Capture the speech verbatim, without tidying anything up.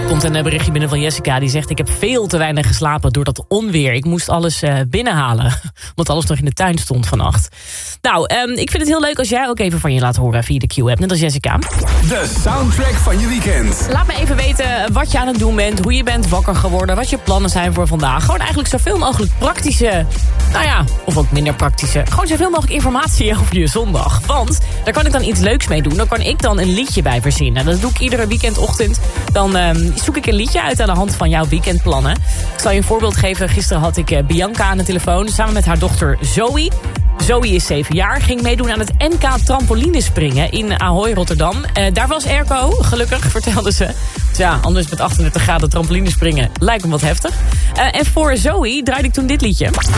komt een berichtje binnen van Jessica. Die zegt, ik heb veel te weinig geslapen door dat onweer. Ik moest alles uh, binnenhalen. Want alles nog in de tuin stond vannacht. Nou, um, ik vind het heel leuk als jij ook even van je laat horen via de Q-app. Net als Jessica. De soundtrack van je weekend. Laat me even weten wat je aan het doen bent. Hoe je bent wakker geworden. Wat je plannen zijn voor vandaag. Gewoon eigenlijk zoveel mogelijk praktische... Nou ja, of ook minder praktische. Gewoon zoveel mogelijk informatie over je zondag. Want daar kan ik dan iets leuks mee doen. Daar kan ik dan een liedje bij verzinnen. Dat doe ik iedere weekendochtend. Dan um, zoek ik een liedje uit aan de hand van jouw weekendplannen. Ik zal je een voorbeeld geven. Gisteren had ik uh, Bianca aan de telefoon. Samen met haar dochter Zoe. Zoe is zeven jaar. Ging meedoen aan het N K trampolinespringen in Ahoy, Rotterdam. Uh, daar was airco, gelukkig, vertelde ze. Dus ja, anders met achtendertig graden trampolinespringen lijkt me wat heftig. Uh, en voor Zoe draaide ik toen dit liedje.